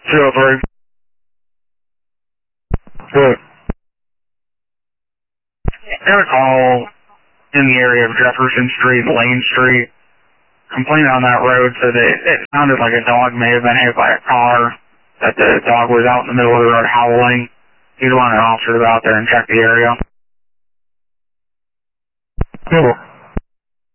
203. Good. Got a call in the area of Jefferson Street, Lane Street. Complaint on that road said that it sounded like a dog may have been hit by a car, that the dog was out in the middle of the road howling. He'd want an officer to go out there and check the area. Cool.